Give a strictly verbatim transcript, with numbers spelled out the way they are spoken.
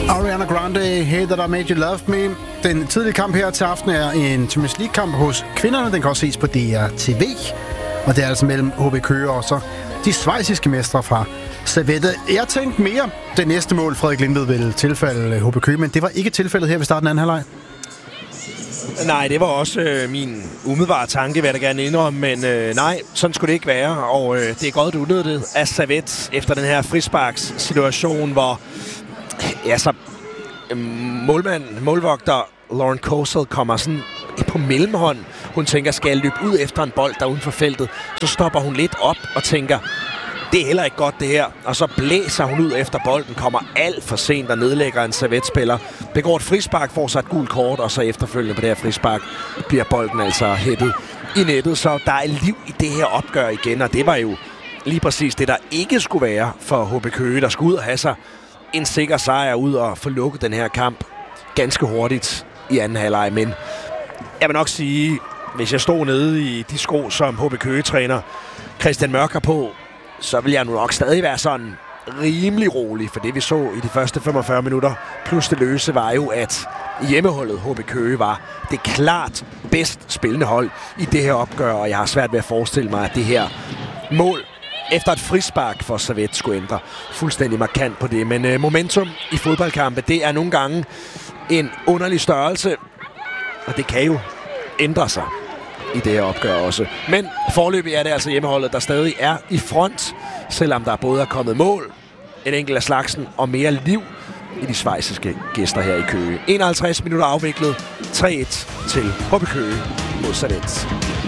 Ariana Grande, Hey That I Made You Love Me. Den tidlige kamp her til aften er en Champions League-kamp hos kvinderne. Den kan også ses på D R T V. Og det er altså mellem H B Køge og så de schweiziske mestre fra Servette. Jeg tænkte mere, det næste mål Frederik Lindved ville tilfælde H B Køge, men det var ikke tilfældet her ved starten af anden halvleg. Nej, det var også øh, min umiddelbare tanke, vil jeg da gerne indrømme, men øh, nej, sådan skulle det ikke være, og øh, det er godt udnyttet af Servette efter den her frisparkssituation, hvor ja, så, øh, målmand, målvogter Lauren Kosel kommer sådan på mellemhånd. Hun tænker, skal jeg løbe ud efter en bold der uden for feltet? Så stopper hun lidt op og tænker, det er heller ikke godt det her. Og så blæser hun ud efter bolden, kommer alt for sent og nedlægger en Servette-spiller. Begår et frispark, får sig et gult kort, og så efterfølgende på det her frispark bliver bolden altså hættet i nettet. Så der er liv i det her opgør igen, og det var jo lige præcis det, der ikke skulle være for H B Køge, der skulle ud og have sig en sikker sejr ud og få lukket den her kamp ganske hurtigt i anden halvleg. Men jeg vil nok sige, hvis jeg stod nede i de sko, som H B Køge-træner Christian Mørk har på, så vil jeg nu nok stadig være sådan rimelig rolig, for det vi så i de første femogfyrre minutter, plus det løse, var jo, at hjemmeholdet H B Køge var det klart bedst spillende hold i det her opgør, og jeg har svært ved at forestille mig, at det her mål efter et frispark for Servette skulle ændre fuldstændig markant på det. Men øh, momentum i fodboldkampe, det er nogle gange en underlig størrelse, og det kan jo ændre sig i det her opgør også. Men foreløbig er det altså hjemmeholdet, der stadig er i front, selvom der både er kommet mål, en enkelt af slagsen og mere liv i de schweiziske gæster her i Køge. enoghalvtreds minutter afviklet, tre et til H B Køge mod Servette.